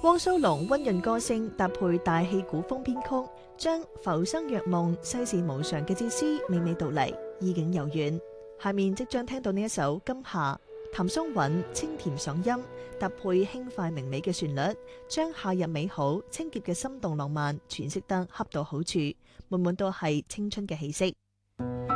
汪蘇泷溫潤歌聲搭配大戲古風編曲，將浮生若夢、世事無常嘅哲思娓娓道嚟，意境悠遠。下面即將聽到呢一首《今夏》，譚松韻清甜爽音，搭配輕快明媚嘅旋律，將夏日美好、清潔嘅心動浪漫詮釋得恰到好處，滿滿都係青春嘅氣息。